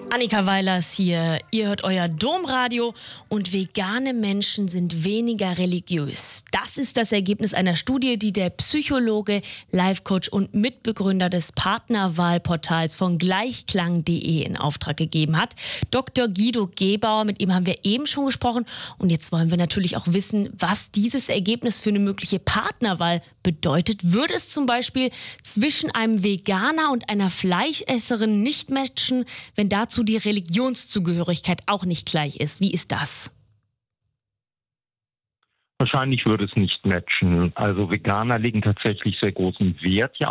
Annika Weilers hier. Ihr hört euer Domradio und vegane Menschen sind weniger religiös. Das ist das Ergebnis einer Studie, die der Psychologe, Life-Coach und Mitbegründer des Partnerwahlportals von gleichklang.de in Auftrag gegeben hat. Dr. Guido Gebauer, mit ihm haben wir eben schon gesprochen. Und jetzt wollen wir natürlich auch wissen, was dieses Ergebnis für eine mögliche Partnerwahl bedeutet. Würde es zum Beispiel zwischen einem Veganer und einer Fleischesserin nicht matchen, wenn dazu die Religionszugehörigkeit auch nicht gleich ist? Wie ist das? Wahrscheinlich würde es nicht matchen. Also Veganer legen tatsächlich sehr großen Wert ja